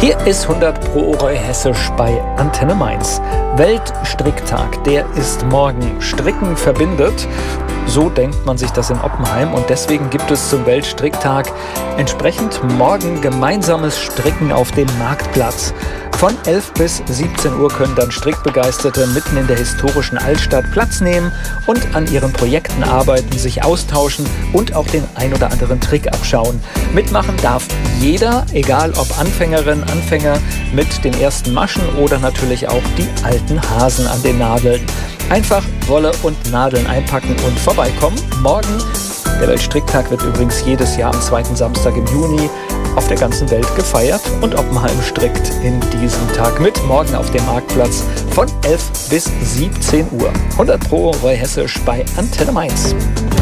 Hier ist 100 Pro Roy Hessisch bei Antenne Mainz. Weltstricktag, der ist morgen. Stricken verbindet. So denkt man sich das in Oppenheim und deswegen gibt es zum Weltstricktag entsprechend morgen gemeinsames Stricken auf dem Marktplatz. Von 11 bis 17 Uhr können dann Strickbegeisterte mitten in der historischen Altstadt Platz nehmen und an ihren Projekten arbeiten, sich austauschen und auch den ein oder anderen Trick abschauen. Mitmachen darf jeder, egal ob Anfängerin, Anfänger mit den ersten Maschen oder natürlich auch die alten Hasen an den Nadeln. Einfach Wolle und Nadeln einpacken und vorbeikommen. Morgen, der Weltstricktag wird übrigens jedes Jahr am zweiten Samstag im Juni auf der ganzen Welt gefeiert und Oppenheim strickt in diesem Tag mit. Morgen auf dem Marktplatz von 11 bis 17 Uhr. 100 Pro Roy Hessisch bei Antenne Mainz.